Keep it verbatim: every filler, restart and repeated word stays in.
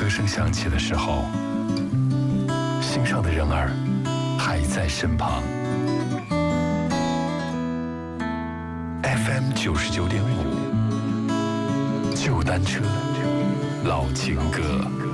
声响起的时候，心上的人儿还在身旁。F M 九十九点五，旧单车，老情歌。